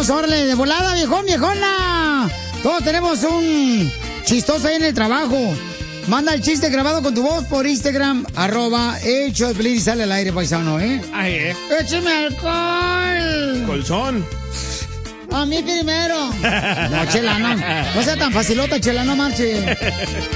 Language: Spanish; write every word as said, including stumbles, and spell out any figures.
Vamos, órale, de volada, viejón, viejona. Todos tenemos un chistoso ahí en el trabajo. Manda el chiste grabado con tu voz por Instagram, arroba hecho de Piolín y sale al aire, paisano, ¿eh? Ay, eh. ¡Écheme alcohol! Colzón. A mí primero. No, Chela, no. No sea tan facilota, Chela, no marche.